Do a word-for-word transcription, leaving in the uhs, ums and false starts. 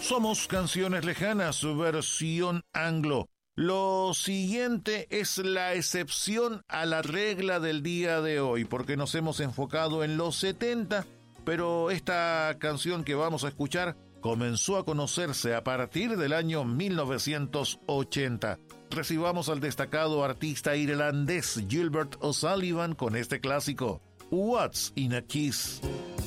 Somos Canciones Lejanas, su versión anglo. Lo siguiente es la excepción a la regla del día de hoy, porque nos hemos enfocado en los setenta, pero esta canción que vamos a escuchar comenzó a conocerse a partir del año mil novecientos ochenta. Recibamos al destacado artista irlandés Gilbert O'Sullivan con este clásico, What's in a Kiss.